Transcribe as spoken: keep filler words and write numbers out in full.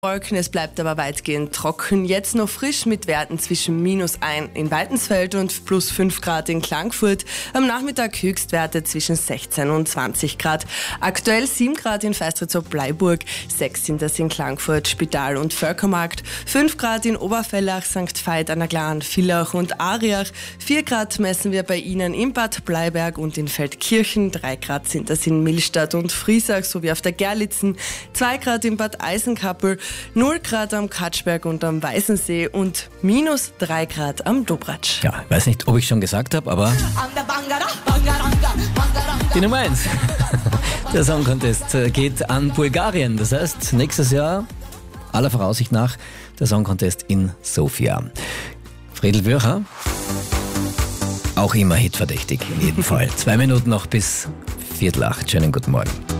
Wolken, es bleibt aber weitgehend trocken. Jetzt noch frisch mit Werten zwischen minus eins in Weidensfeld und plus fünf Grad in Klagenfurt. Am Nachmittag Höchstwerte zwischen sechzehn und zwanzig Grad. Aktuell sieben Grad in Feistritz-Bleiburg, sechs sind das in Klagenfurt, Spital und Völkermarkt, fünf Grad in Oberfellach, Sankt Veit an der Glan, Villach und Ariach, vier Grad messen wir bei Ihnen in Bad Bleiberg und in Feldkirchen, drei Grad sind das in Millstatt und Friesach sowie auf der Gerlitzen, zwei Grad in Bad Eisenkappel, null Grad am Katschberg und am Weißensee und minus drei Grad am Dobratsch. Ja, weiß nicht, ob ich schon gesagt habe, aber die Nummer eins. Der Song Contest geht an Bulgarien. Das heißt, nächstes Jahr, aller Voraussicht nach, der Song Contest in Sofia. Friedl Würcher, auch immer hitverdächtig, in jedem Fall. Zwei Minuten noch bis Viertel acht. Schönen guten Morgen.